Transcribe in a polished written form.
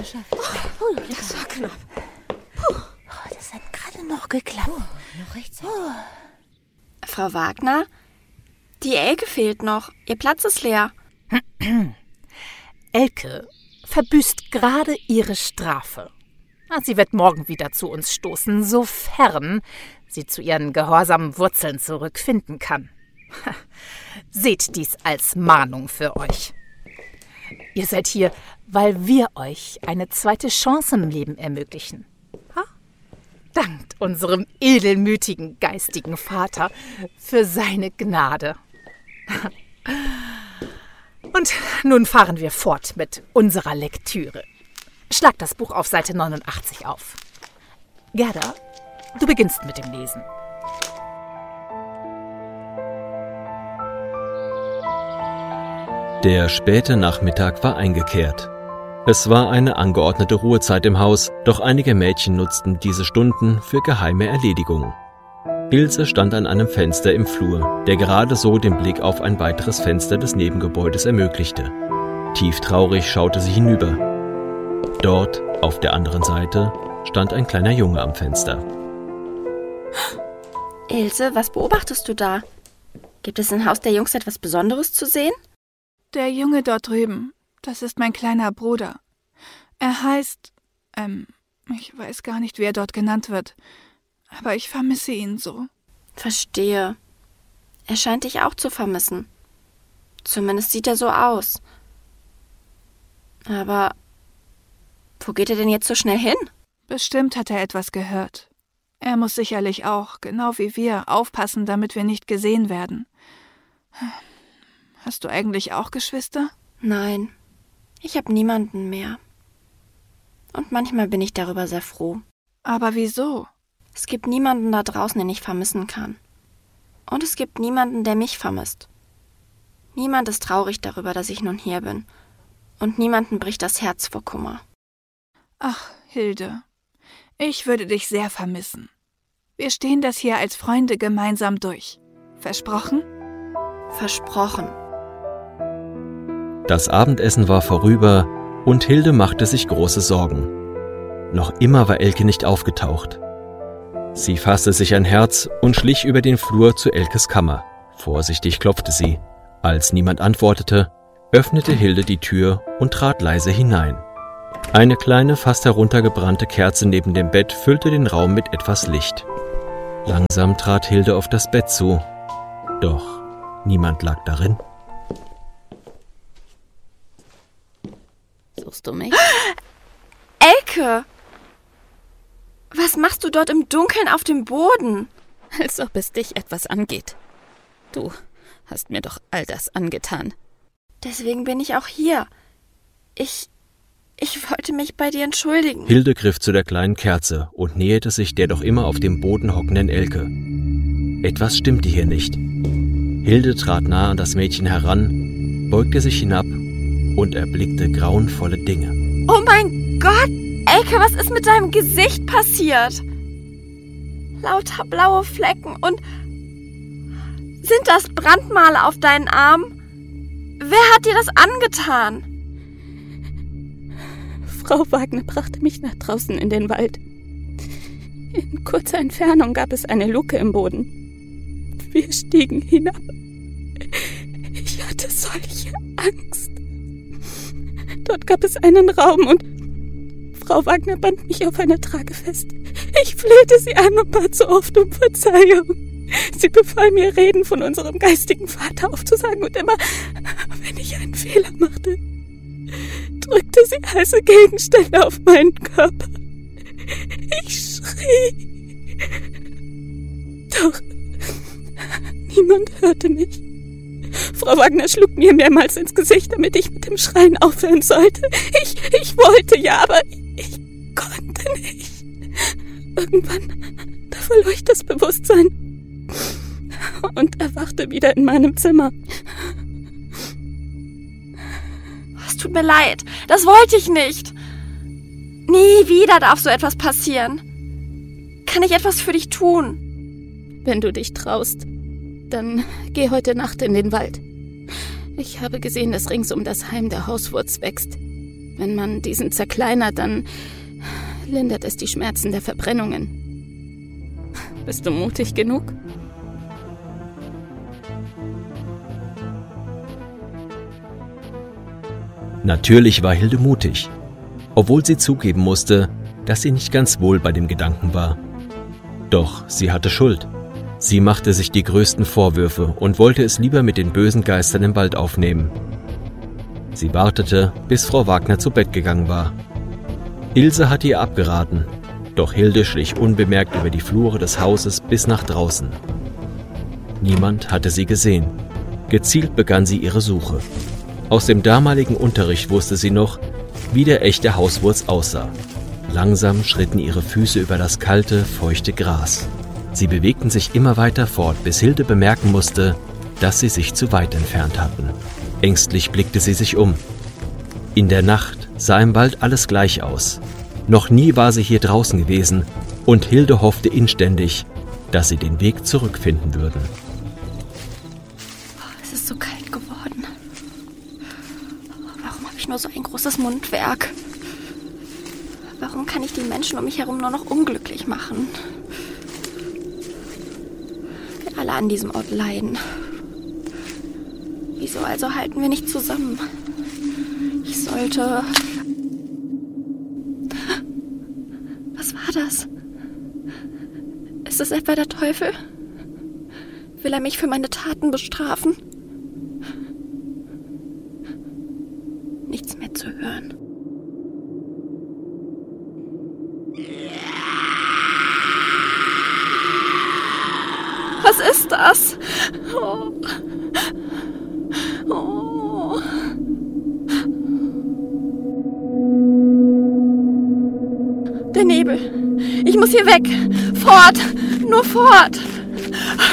Das war knapp. Das hat gerade noch geklappt. Noch rechtzeitig. Frau Wagner, die Elke fehlt noch. Ihr Platz ist leer. Elke verbüßt gerade ihre Strafe. Sie wird morgen wieder zu uns stoßen, sofern sie zu ihren gehorsamen Wurzeln zurückfinden kann. Seht dies als Mahnung für euch. Ihr seid hier, weil wir euch eine zweite Chance im Leben ermöglichen. Dankt unserem edelmütigen geistigen Vater für seine Gnade. Und nun fahren wir fort mit unserer Lektüre. Schlag das Buch auf Seite 89 auf. Gerda, du beginnst mit dem Lesen. Der späte Nachmittag war eingekehrt. Es war eine angeordnete Ruhezeit im Haus, doch einige Mädchen nutzten diese Stunden für geheime Erledigungen. Ilse stand an einem Fenster im Flur, der gerade so den Blick auf ein weiteres Fenster des Nebengebäudes ermöglichte. Tieftraurig schaute sie hinüber. Dort, auf der anderen Seite, stand ein kleiner Junge am Fenster. Ilse, was beobachtest du da? Gibt es im Haus der Jungs etwas Besonderes zu sehen? Der Junge dort drüben, das ist mein kleiner Bruder. Er heißt, ich weiß gar nicht, wie er dort genannt wird, aber ich vermisse ihn so. Verstehe. Er scheint dich auch zu vermissen. Zumindest sieht er so aus. Aber wo geht er denn jetzt so schnell hin? Bestimmt hat er etwas gehört. Er muss sicherlich auch, genau wie wir, aufpassen, damit wir nicht gesehen werden. Hast du eigentlich auch Geschwister? Nein, ich habe niemanden mehr. Und manchmal bin ich darüber sehr froh. Aber wieso? Es gibt niemanden da draußen, den ich vermissen kann. Und es gibt niemanden, der mich vermisst. Niemand ist traurig darüber, dass ich nun hier bin. Und niemanden bricht das Herz vor Kummer. Ach, Hilde, ich würde dich sehr vermissen. Wir stehen das hier als Freunde gemeinsam durch. Versprochen? Versprochen. Das Abendessen war vorüber und Hilde machte sich große Sorgen. Noch immer war Elke nicht aufgetaucht. Sie fasste sich ein Herz und schlich über den Flur zu Elkes Kammer. Vorsichtig klopfte sie. Als niemand antwortete, öffnete Hilde die Tür und trat leise hinein. Eine kleine, fast heruntergebrannte Kerze neben dem Bett füllte den Raum mit etwas Licht. Langsam trat Hilde auf das Bett zu, doch niemand lag darin. Suchst du mich? Elke! Was machst du dort im Dunkeln auf dem Boden? Als ob es dich etwas angeht. Du hast mir doch all das angetan. Deswegen bin ich auch hier. Ich wollte mich bei dir entschuldigen. Hilde griff zu der kleinen Kerze und näherte sich der doch immer auf dem Boden hockenden Elke. Etwas stimmte hier nicht. Hilde trat nah an das Mädchen heran, beugte sich hinab und erblickte grauenvolle Dinge. Oh mein Gott! Elke, was ist mit deinem Gesicht passiert? Lauter blaue Flecken und... Sind das Brandmale auf deinen Armen? Wer hat dir das angetan? Frau Wagner brachte mich nach draußen in den Wald. In kurzer Entfernung gab es eine Luke im Boden. Wir stiegen hinab. Ich hatte solche Angst. Dort gab es einen Raum und Frau Wagner band mich auf einer Trage fest. Ich flehte sie an und bat so oft um Verzeihung. Sie befahl mir, Reden von unserem geistigen Vater aufzusagen und immer, wenn ich einen Fehler machte, drückte sie heiße Gegenstände auf meinen Körper. Ich schrie. Doch niemand hörte mich. Frau Wagner schlug mir mehrmals ins Gesicht, damit ich mit dem Schreien aufhören sollte. Ich wollte ja, aber ich konnte nicht. Irgendwann, da verlor ich das Bewusstsein und erwachte wieder in meinem Zimmer. Es tut mir leid, das wollte ich nicht. Nie wieder darf so etwas passieren. Kann ich etwas für dich tun? Wenn du dich traust, dann geh heute Nacht in den Wald. Ich habe gesehen, dass rings um das Heim der Hauswurz wächst. Wenn man diesen zerkleinert, dann lindert es die Schmerzen der Verbrennungen. Bist du mutig genug? Natürlich war Hilde mutig, obwohl sie zugeben musste, dass sie nicht ganz wohl bei dem Gedanken war. Doch sie hatte Schuld. Sie machte sich die größten Vorwürfe und wollte es lieber mit den bösen Geistern im Wald aufnehmen. Sie wartete, bis Frau Wagner zu Bett gegangen war. Ilse hatte ihr abgeraten, doch Hilde schlich unbemerkt über die Flure des Hauses bis nach draußen. Niemand hatte sie gesehen. Gezielt begann sie ihre Suche. Aus dem damaligen Unterricht wusste sie noch, wie der echte Hauswurz aussah. Langsam schritten ihre Füße über das kalte, feuchte Gras. Sie bewegten sich immer weiter fort, bis Hilde bemerken musste, dass sie sich zu weit entfernt hatten. Ängstlich blickte sie sich um. In der Nacht sah im Wald alles gleich aus. Noch nie war sie hier draußen gewesen und Hilde hoffte inständig, dass sie den Weg zurückfinden würden. Es ist so kalt geworden. Warum habe ich nur so ein großes Mundwerk? Warum kann ich die Menschen um mich herum nur noch unglücklich machen? Wir alle an diesem Ort leiden. Wieso also halten wir nicht zusammen? Ich sollte... Was war das? Ist es etwa der Teufel? Will er mich für meine Taten bestrafen? Nichts mehr zu hören. Was ist das? Oh. Oh. Der Nebel. Ich muss hier weg. Fort. Nur fort.